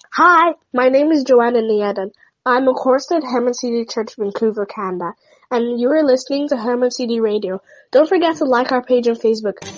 Hi, my name is Joanna Nieden. I'm a chorister at Herman CD Church, Vancouver, Canada, and you are listening to Herman CD Radio. Don't forget to like our page on Facebook.